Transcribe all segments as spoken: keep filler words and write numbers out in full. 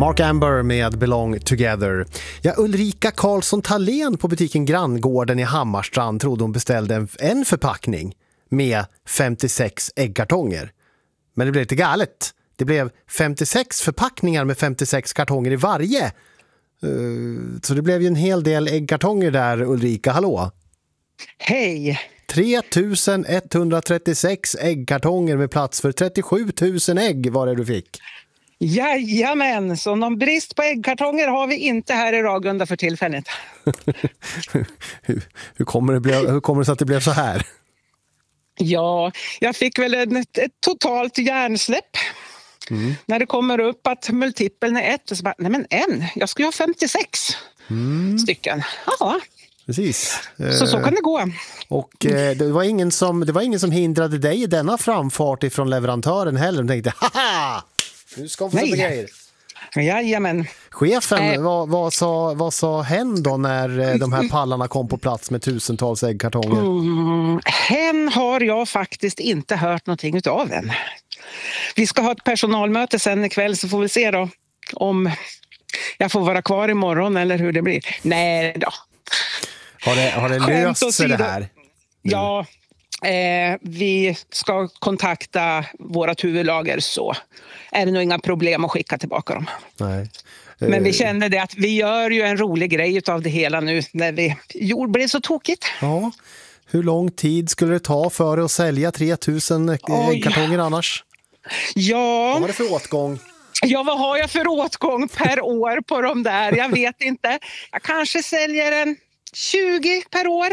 Mark Amber med Belong Together. Ja, Ulrika Karlsson Thalén på butiken Granngården i Hammarstrand trodde hon beställde en, en förpackning med femtiosex äggkartonger. Men det blev lite galet. Det blev femtiosex förpackningar med femtiosex kartonger i varje. Uh, så det blev ju en hel del äggkartonger där, Ulrika. Hallå? Hej! tre tusen etthundratrettiosex äggkartonger med plats för trettiosju tusen ägg var det du fick. Jajamän, så någon brist på äggkartonger har vi inte här i Ragunda för tillfället. hur, hur, kommer det bli, hur kommer det sig att det blev så här? Ja, jag fick väl ett, ett totalt hjärnsläpp. Mm. När det kommer upp att multipeln är ett, så bara, nej men en, jag ska ju ha femtiosex mm. stycken. Ja. Precis. Så så kan det gå. Och eh, det var ingen som det var ingen som hindrade dig i denna framfart ifrån leverantören heller. De tänkte, haha! Nu ska vi få sätta grejer. Jajamän. Chefen, äh. vad, vad, sa, vad sa hen då när de här pallarna kom på plats med tusentals äggkartonger? Mm, hen har jag faktiskt inte hört någonting utav än. Vi ska ha ett personalmöte sen ikväll, så får vi se då om jag får vara kvar imorgon eller hur det blir. Nej då. Har det, har det löst sig det här? Ja, eh, vi ska kontakta vårat huvudlager, så är det nog inga problem att skicka tillbaka dem. Nej. Men vi kände det att vi gör ju en rolig grej av det hela nu när vi jord blev så tokigt. Ja. Hur lång tid skulle det ta för att sälja tre tusen äggkartonger annars? Ja. Vad var det för åtgång? Ja, vad har jag för åtgång per år på de där? Jag vet inte. Jag kanske säljer en tjugo per år.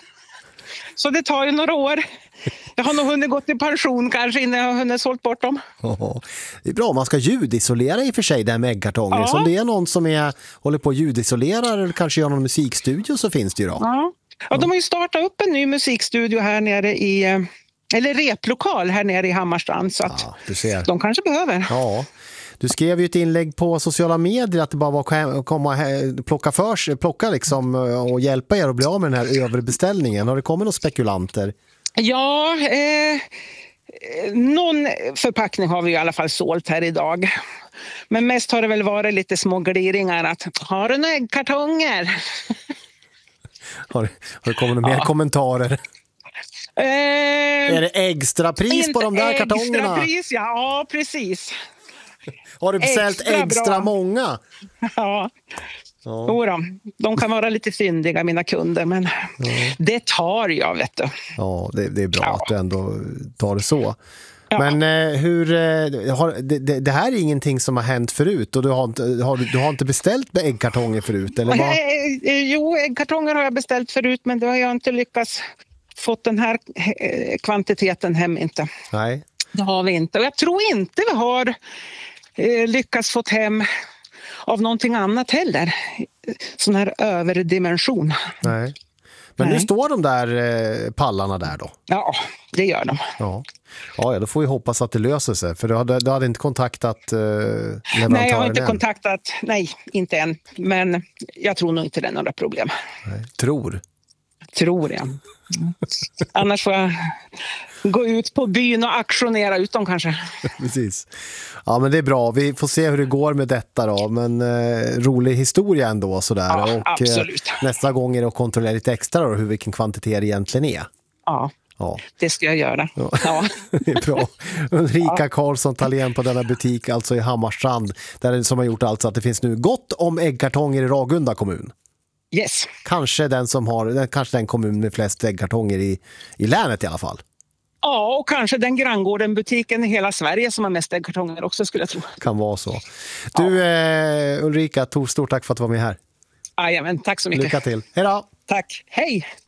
Så det tar ju några år. Jag har nog hunnit gått i pension kanske innan jag har hunnit sålt bort dem. Oh, det är bra, man ska ljudisolera i och för sig där med äggkartonger. Ja. Så om det är någon som är, håller på att ljudisolera eller kanske gör någon musikstudio, så finns det ju då. Ja. Ja, de har ju startat upp en ny musikstudio här nere i, eller replokal här nere i Hammarstrand, så att ja, du ser. De kanske behöver. Ja. Du skrev ju ett inlägg på sociala medier att det bara var att komma plocka för sig, plocka liksom och hjälpa er att bli av med den här överbeställningen. Har det kommit några spekulanter? Ja, eh, någon förpackning har vi i alla fall sålt här idag. Men mest har det väl varit lite små gliringar att, har du några äggkartonger? Har, har det kommit några ja. mer kommentarer? Eh, är det extra pris på de där kartongerna? Extra pris, ja, ja precis. Har du beställt extra, extra många? Ja. Ja. Jo då, de kan vara lite fyndiga, mina kunder, men ja. det tar jag, vet du. Ja, det, det är bra ja. att du ändå tar det så. Ja. Men eh, hur eh, har, det, det här är ingenting som har hänt förut och du har inte, har, du har inte beställt med äggkartonger förut? Eller vad? Jo, äggkartonger har jag beställt förut, men då har jag inte lyckats fått den här kvantiteten hem inte. Nej. Det har vi inte. Och jag tror inte vi har eh, lyckats fått hem av någonting annat heller. Sån här överdimension. Nej. Men Nej. nu står de där eh, pallarna där då? Ja, det gör de. Ja, ja då får vi hoppas att det löser sig. För du hade, du hade inte kontaktat eh, leverantören? Nej, jag har inte än. kontaktat. Nej, inte än. Men jag tror nog inte det är några problem. Nej. Tror? Tror jag. Mm. Annars får jag gå ut på byn och aktionera ut dem kanske. Precis. Ja, men det är bra. Vi får se hur det går med detta då. Men eh, rolig historia ändå sådär. Ja, och absolut. Eh, nästa gång är det att kontrollera lite extra då, hur vilken kvantitet det egentligen är. Ja. Ja, det ska jag göra. Ja. Ja. Det är bra. Ulrika ja. Karlsson Thalén på denna butik, alltså i Hammarstrand, där det, som har gjort alltså att det finns nu gott om äggkartonger i Ragunda kommun. Yes. Kanske den som har, kanske den kommun med flest äggkartonger i, i länet i alla fall. Ja, och kanske den Granngården butiken i hela Sverige som har mest äggkartonger också, skulle jag tro. Kan vara så. Du ja. eh, Ulrika, stort tack för att du var med här. Jajamän, tack så mycket. Lycka till. Hej då. Tack. Hej.